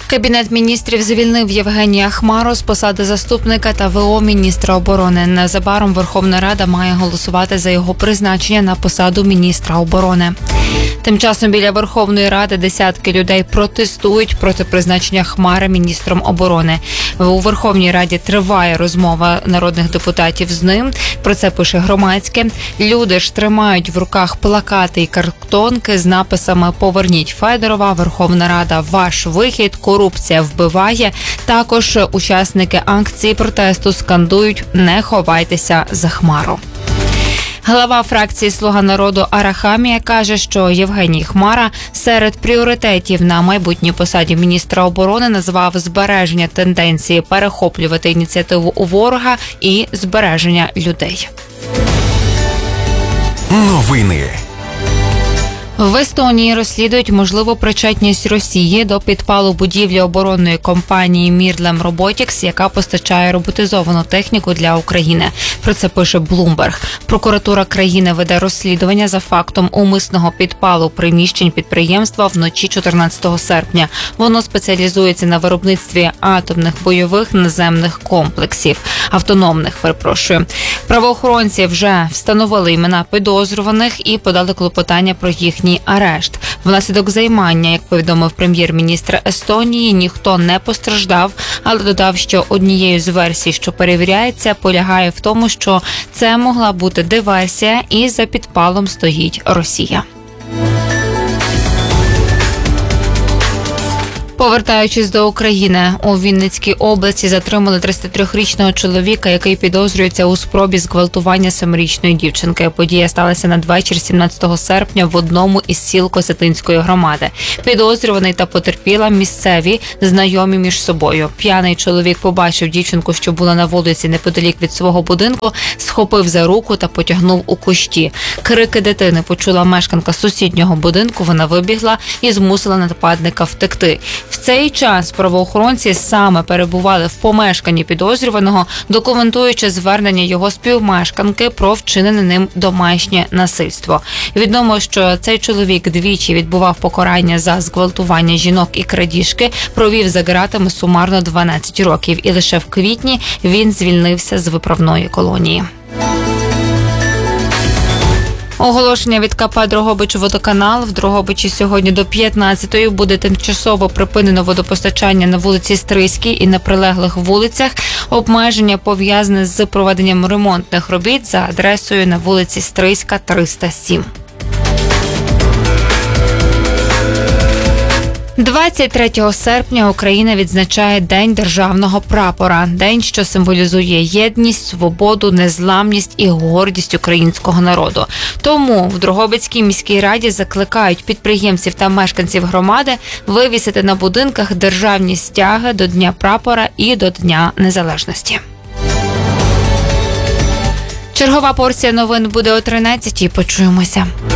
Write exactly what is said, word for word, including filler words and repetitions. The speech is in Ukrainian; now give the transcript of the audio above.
Кабінет міністрів звільнив Євгенія Хмару з посади заступника та ве о міністра оборони. Незабаром Верховна Рада має голосувати за його призначення на посаду міністра оборони. Тим часом біля Верховної Ради десятки людей протестують проти призначення Хмари міністром оборони. У Верховній Раді триває розмова народних депутатів з ним. Про це пише Громадське. Люди ж тримають в руках плакати і картонки з написами «Поверніть Федорова», «Верховна Рада, ваш вихід», «Корупція вбиває». Також учасники акції протесту скандують «Не ховайтеся за Хмару». Глава фракції «Слуга народу» Арахамія каже, що Євгеній Хмара серед пріоритетів на майбутній посаді міністра оборони назвав збереження тенденції перехоплювати ініціативу у ворога і збереження людей. Новини. В Естонії розслідують можливу причетність Росії до підпалу будівлі оборонної компанії Мірлем Роботікс, яка постачає роботизовану техніку для України. Про це пише Bloomberg. Прокуратура країни веде розслідування за фактом умисного підпалу приміщень підприємства вночі чотирнадцятого серпня. Воно спеціалізується на виробництві атомних бойових наземних комплексів. Автономних, перепрошую. Правоохоронці вже встановили імена підозрюваних і подали клопотання про їхні арешт. Внаслідок займання, як повідомив прем'єр-міністр Естонії, ніхто не постраждав, але додав, що однією з версій, що перевіряється, полягає в тому, що це могла бути диверсія і за підпалом стоїть Росія. Повертаючись до України, у Вінницькій області затримали тридцятитрирічного чоловіка, який підозрюється у спробі зґвалтування семирічної дівчинки. Подія сталася надвечір сімнадцятого серпня в одному із сіл Косятинської громади. Підозрюваний та потерпіла місцеві, знайомі між собою. П'яний чоловік побачив дівчинку, що була на вулиці неподалік від свого будинку, схопив за руку та потягнув у кущі. Крики дитини почула мешканка сусіднього будинку, вона вибігла і змусила нападника втекти. В цей час правоохоронці саме перебували в помешканні підозрюваного, документуючи звернення його співмешканки про вчинене ним домашнє насильство. Відомо, що цей чоловік двічі відбував покарання за зґвалтування жінок і крадіжки, провів за ґратами сумарно дванадцять років, і лише в квітні він звільнився з виправної колонії. Оголошення від ка пе «Дрогобичводоканал». В Дрогобичі сьогодні до п'ятнадцятої буде тимчасово припинено водопостачання на вулиці Стрийській і на прилеглих вулицях. Обмеження пов'язане з проведенням ремонтних робіт за адресою на вулиці Стрийська, триста сім. двадцять третього серпня Україна відзначає День державного прапора. День, що символізує єдність, свободу, незламність і гордість українського народу. Тому в Дрогобицькій міській раді закликають підприємців та мешканців громади вивісити на будинках державні стяги до Дня прапора і до Дня Незалежності. Чергова порція новин буде о тринадцятій. Почуємося.